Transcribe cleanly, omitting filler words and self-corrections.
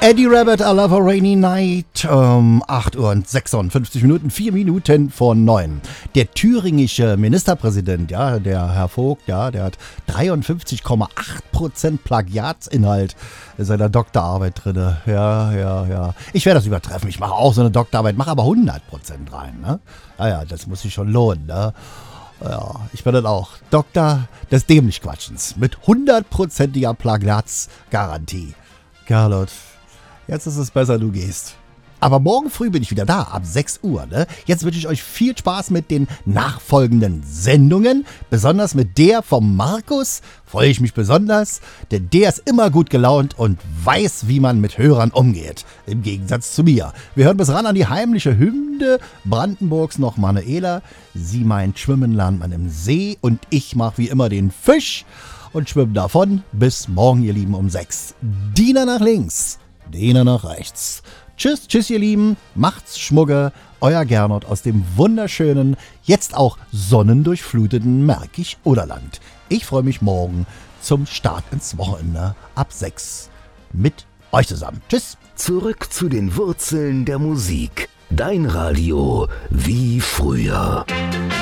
Eddie Rabbit, I Love a Rainy Night, 8 Uhr und 56 Minuten, 4 Minuten vor 9. Der thüringische Ministerpräsident, ja, der Herr Vogt, ja, der hat 53,8% Plagiatsinhalt in seiner Doktorarbeit drin. Ja. Ich werde das übertreffen, ich mache auch so eine Doktorarbeit, mache aber 100% rein, ne? Ja, das muss sich schon lohnen, ne? Ja, ich bin dann auch Doktor des Dämlichquatschens mit 100%iger Plagiatsgarantie. Carlot, jetzt ist es besser, du gehst. Aber morgen früh bin ich wieder da, ab 6 Uhr. Ne? Jetzt wünsche ich euch viel Spaß mit den nachfolgenden Sendungen. Besonders mit der vom Markus freue ich mich besonders, denn der ist immer gut gelaunt und weiß, wie man mit Hörern umgeht. Im Gegensatz zu mir. Wir hören bis ran an die heimliche Hymne Brandenburgs noch Manuela. Sie meint, schwimmen lernt man im See und ich mache wie immer den Fisch und schwimme davon. Bis morgen, ihr Lieben, um 6. Diener nach links, Diener nach rechts. Tschüss, ihr Lieben, macht's Schmugge, euer Gernot aus dem wunderschönen, jetzt auch sonnendurchfluteten Märkisch-Oderland. Ich freue mich morgen zum Start ins Wochenende ab 6 mit euch zusammen. Tschüss. Zurück zu den Wurzeln der Musik. Dein Radio wie früher.